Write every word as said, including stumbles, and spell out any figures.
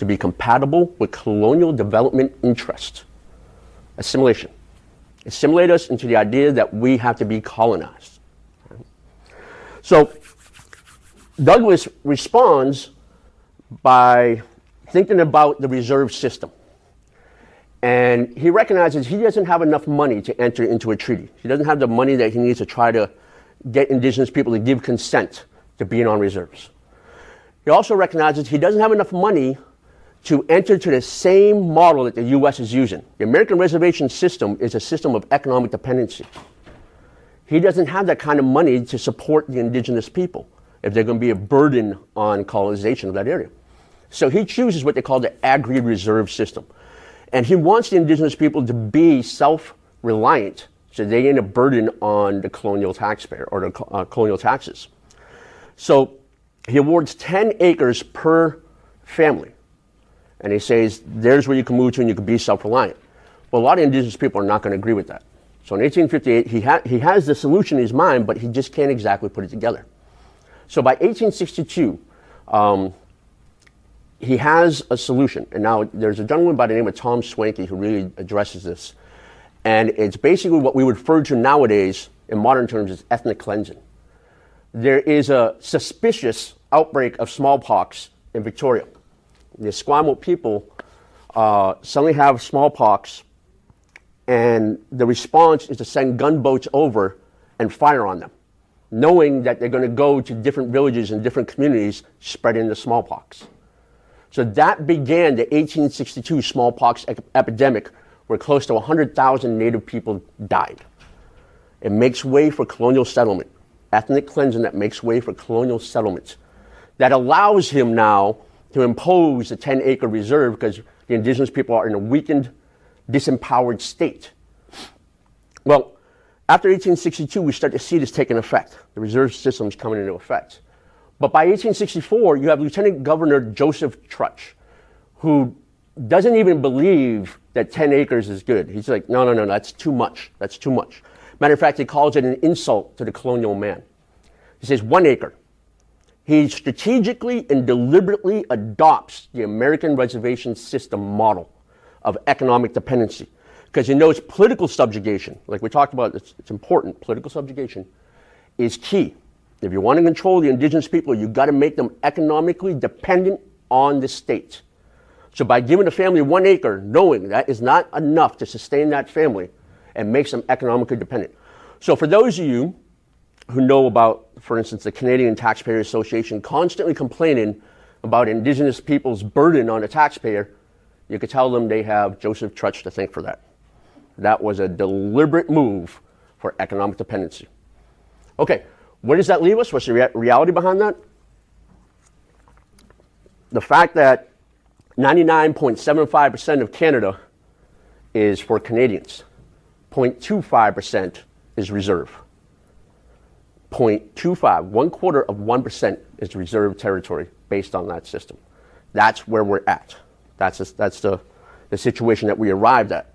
to be compatible with colonial development interests. Assimilation. Assimilate us into the idea that we have to be colonized. So Douglass responds by thinking about the reserve system. And he recognizes he doesn't have enough money to enter into a treaty. He doesn't have the money that he needs to try to get indigenous people to give consent to being on reserves. He also recognizes he doesn't have enough money to enter to the same model that the U S is using. The American reservation system is a system of economic dependency. He doesn't have that kind of money to support the indigenous people if they're going to be a burden on colonization of that area. So he chooses what they call the agri-reserve system. And he wants the indigenous people to be self-reliant so they ain't a burden on the colonial taxpayer or the uh, colonial taxes. So he awards ten acres per family. And he says, there's where you can move to and you can be self-reliant. Well, a lot of indigenous people are not going to agree with that. So in eighteen fifty-eight, he, ha- he has the solution in his mind, but he just can't exactly put it together. So by eighteen sixty-two, um, he has a solution. And now there's a gentleman by the name of Tom Swanky who really addresses this. And it's basically what we would refer to nowadays, in modern terms, as ethnic cleansing. There is a suspicious outbreak of smallpox in Victoria. The Esquimalt people uh, suddenly have smallpox, and the response is to send gunboats over and fire on them, knowing that they're going to go to different villages and different communities spreading the smallpox. So that began the eighteen sixty-two smallpox ep- epidemic, where close to one hundred thousand Native people died. It makes way for colonial settlement, ethnic cleansing that makes way for colonial settlement, that allows him now to impose a ten-acre reserve because the indigenous people are in a weakened, disempowered state. Well, after eighteen sixty-two, we start to see this taking effect. The reserve system is coming into effect. But by eighteen sixty-four, you have Lieutenant Governor Joseph Trutch, who doesn't even believe that ten acres is good. He's like, no, no, no, that's too much. That's too much. Matter of fact, he calls it an insult to the colonial man. He says one acre. He strategically and deliberately adopts the American reservation system model of economic dependency because he knows political subjugation, like we talked about, it's, it's important, political subjugation is key. If you want to control the indigenous people, you've got to make them economically dependent on the state. So by giving a family one acre, knowing that is not enough to sustain that family and makes them economically dependent. So for those of you who know about, for instance, the Canadian Taxpayer Association constantly complaining about indigenous people's burden on the taxpayer, you could tell them they have Joseph Trutch to thank for that. That was a deliberate move for economic dependency. Okay, where does that leave us? What's the rea- reality behind that? The fact that ninety-nine point seven five percent of Canada is for Canadians. zero point two five percent is reserve. zero point two five, one quarter of one percent is reserve territory based on that system. That's where we're at. That's, a, that's the, the situation that we arrived at.